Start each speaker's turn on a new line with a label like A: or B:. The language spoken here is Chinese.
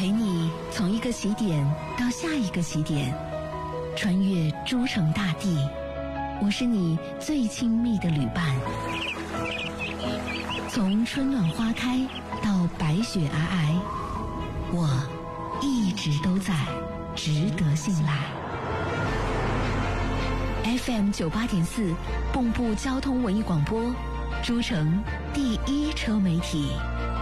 A: 陪你从一个起点到下一个起点，穿越诸城大地。我是你最亲密的旅伴。从春暖花开到白雪皑皑，我一直都在，值得信赖。FM 98.4，蚌埠交通文艺广播，诸城第一车媒体。